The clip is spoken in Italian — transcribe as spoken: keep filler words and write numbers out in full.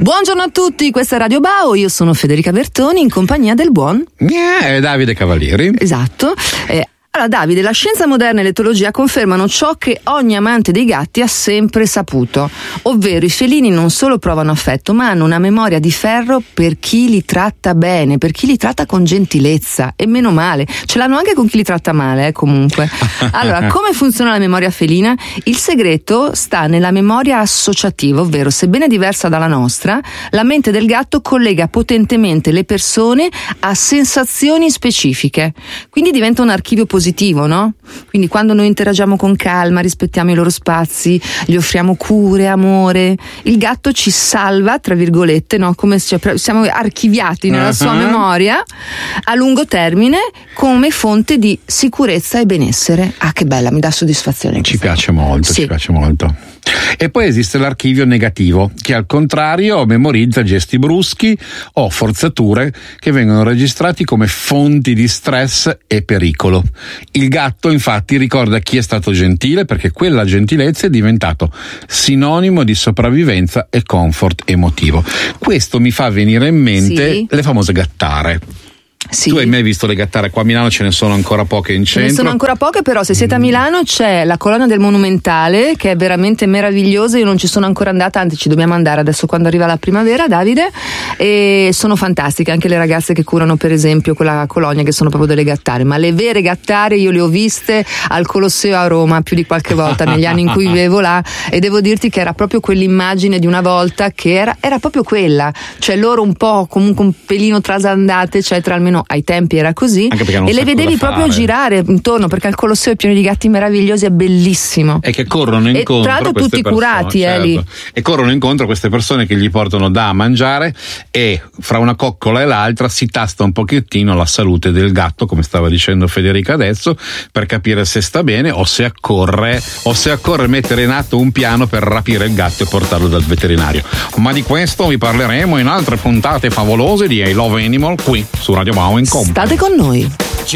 Buongiorno a tutti, questa è Radio Bao, io sono Federica Bertoni in compagnia del buon eh, Davide Cavalieri. Esatto. Eh, Allora Davide, la scienza moderna e l'etologia confermano ciò che ogni amante dei gatti ha sempre saputo, ovvero i felini non solo provano affetto, ma hanno una memoria di ferro per chi li tratta bene, per chi li tratta con gentilezza, e meno male, ce l'hanno anche con chi li tratta male, eh, comunque. Allora, come funziona la memoria felina? Il segreto sta nella memoria associativa, ovvero sebbene diversa dalla nostra, la mente del gatto collega potentemente le persone a sensazioni specifiche, quindi diventa un archivio positivo. positivo, no? Quindi quando noi interagiamo con calma, rispettiamo i loro spazi, gli offriamo cure, amore, il gatto ci salva, tra virgolette, no? Come cioè, siamo archiviati nella uh-huh. sua memoria a lungo termine come fonte di sicurezza e benessere. Ah, che bella, mi dà soddisfazione. Ci piace molto, sì. ci piace molto. E poi esiste l'archivio negativo, che al contrario memorizza gesti bruschi o forzature che vengono registrati come fonti di stress e pericolo. Il gatto infatti ricorda chi è stato gentile, perché quella gentilezza è diventato sinonimo di sopravvivenza e comfort emotivo. Questo mi fa venire in mente sì. le famose gattare. Sì. Tu hai mai visto le gattare? Qua a Milano ce ne sono ancora poche in centro. Ce ne sono ancora poche, però se siete a Milano c'è la colonna del Monumentale, che è veramente meravigliosa. Io non ci sono ancora andata, anzi ci dobbiamo andare adesso quando arriva la primavera, Davide, e sono fantastiche anche le ragazze che curano per esempio quella colonia, che sono proprio delle gattare, ma le vere gattare io le ho viste al Colosseo a Roma più di qualche volta negli anni in cui vivevo là, e devo dirti che era proprio quell'immagine di una volta, che era, era proprio quella, cioè loro un po' comunque un pelino trasandate, eccetera, almeno ai tempi era così, e le vedevi proprio fare. girare intorno, perché il Colosseo è pieno di gatti meravigliosi, è bellissimo, e che corrono incontro, e tra l'altro tutti persone, curati certo. eh, lì. E corrono incontro a queste persone che gli portano da mangiare, e fra una coccola e l'altra si tasta un pochettino la salute del gatto, come stava dicendo Federica adesso, per capire se sta bene o se accorre o se accorre mettere in atto un piano per rapire il gatto e portarlo dal veterinario. Ma di questo vi parleremo in altre puntate favolose di I Love Animal qui su Radio Bao in Company. State con noi.